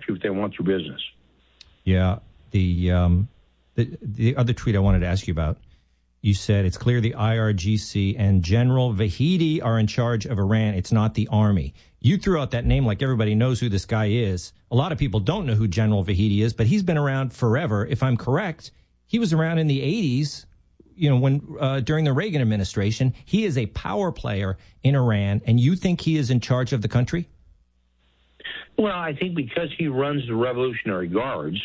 after you if they want your business. Yeah. The other tweet I wanted to ask you about, you said it's clear the IRGC and General Vahidi are in charge of Iran. It's not the army. You threw out that name like everybody knows who this guy is. A lot of people don't know who General Vahidi is, but he's been around forever. If I'm correct, he was around in the 80s, when during the Reagan administration. He is a power player in Iran, and you think he is in charge of the country? Well, I think because he runs the Revolutionary Guards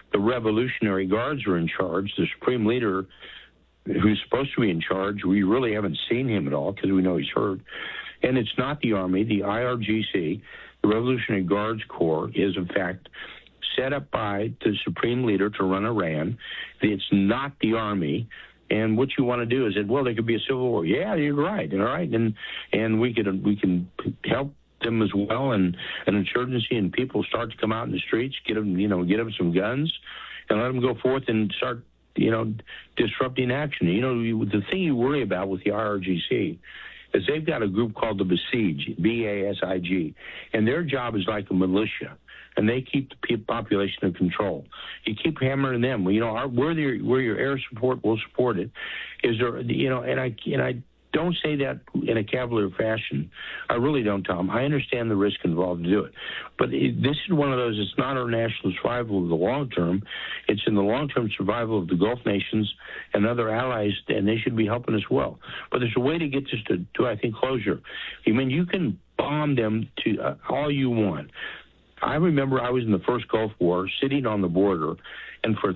are in charge. The Supreme Leader, who's supposed to be in charge, we really haven't seen him at all because we know he's hurt. And it's not the Army. The IRGC, the Revolutionary Guards Corps, is, in fact, set up by the Supreme Leader to run Iran. It's not the Army. And what you want to do is that, well, there could be a civil war. Yeah, you're right. All right. And we can help them as well, and an insurgency, and people start to come out in the streets, get them some guns, and let them go forth and start, disrupting action. The thing you worry about with the IRGC is they've got a group called the Basij, BASIG, and their job is like a militia, and they keep the population in control. You keep hammering them. Where your air support will support it. Is there, and I don't say that in a cavalier fashion. I really don't, Tom. I understand the risk involved to do it. But this is one of those, it's not our national survival of the long term. It's in the long-term survival of the Gulf nations and other allies, and they should be helping us well. But there's a way to get this to I think, closure. I mean, you can bomb them to all you want. I remember I was in the first Gulf War, sitting on the border, and for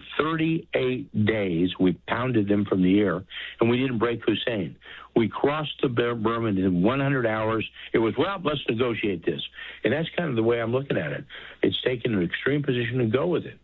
38 days we pounded them from the air, and we didn't break Hussein. We crossed the Burma in 100 hours. It was, well, let's negotiate this. And that's kind of the way I'm looking at it. It's taken an extreme position to go with it.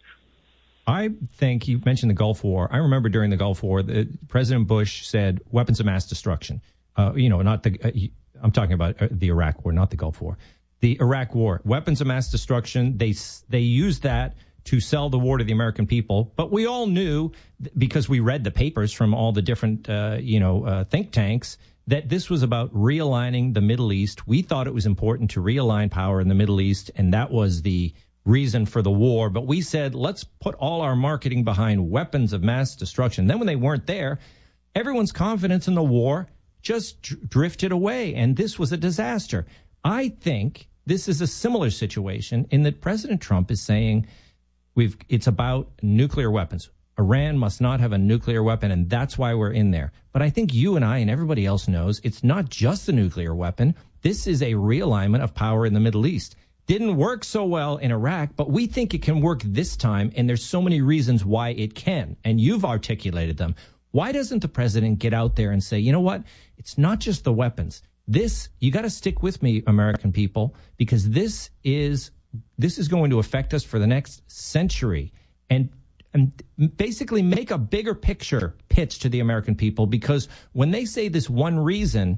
I think you mentioned the Gulf War. I remember during the Gulf War, President Bush said weapons of mass destruction. I'm talking about the Iraq War, not the Gulf War. The Iraq War, weapons of mass destruction. They used that to sell the war to the American people. But we all knew, because we read the papers from all the different, think tanks, that this was about realigning the Middle East. We thought it was important to realign power in the Middle East, and that was the reason for the war. But we said, let's put all our marketing behind weapons of mass destruction. Then when they weren't there, everyone's confidence in the war just drifted away, and this was a disaster. I think this is a similar situation in that President Trump is saying it's about nuclear weapons. Iran must not have a nuclear weapon, and that's why we're in there. But I think you and I and everybody else knows it's not just the nuclear weapon. This is a realignment of power in the Middle East. Didn't work so well in Iraq, but we think it can work this time, and there's so many reasons why it can, and you've articulated them. Why doesn't the president get out there and say, you know what, it's not just the weapons. You got to stick with me, American people, because this is going to affect us for the next century, and basically make a bigger picture pitch to the American people, because when they say this one reason,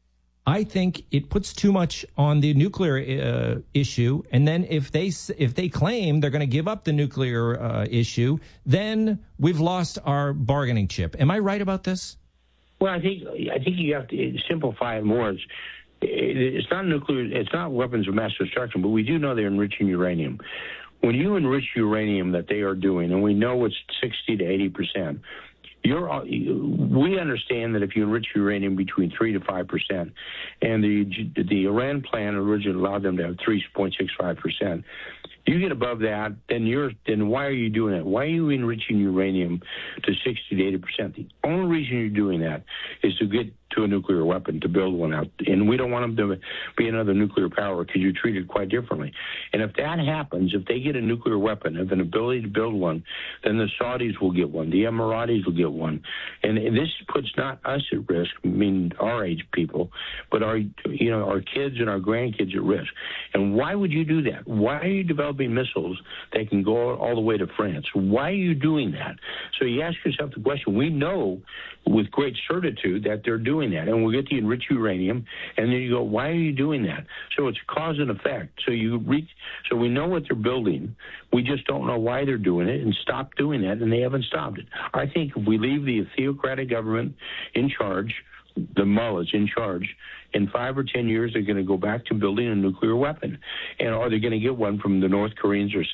I think it puts too much on the nuclear issue. And then if they claim they're going to give up the nuclear issue, then we've lost our bargaining chip. Am I right about this? Well, I think you have to simplify it more. It's not nuclear. It's not weapons of mass destruction, but we do know they're enriching uranium. When you enrich uranium that they are doing, and we know it's 60 to 80%, we understand that if you enrich uranium between 3 to 5%, and the Iran plan originally allowed them to have 3.65%, you get above that, then why are you doing that? Why are you enriching uranium to 60 to 80%? The only reason you're doing that is to get to a nuclear weapon, to build one out. And we don't want them to be another nuclear power because you treat it quite differently. And if that happens, if they get a nuclear weapon, have an ability to build one, then the Saudis will get one, the Emiratis will get one. And this puts not us at risk, I mean our age people, but our kids and our grandkids at risk. And why would you do that? Why are you developing missiles that can go all the way to France? Why are you doing that? So you ask yourself the question. We know with great certitude that they're doing that, and we'll get the enriched uranium, and then you go, why are you doing that? So it's cause and effect. So we know what they're building. We just don't know why they're doing it, and stop doing that, and they haven't stopped it. I think if we leave the theocratic government in charge, the mullahs in charge, in 5 or 10 years, they're going to go back to building a nuclear weapon. Or they're going to get one from the North Koreans or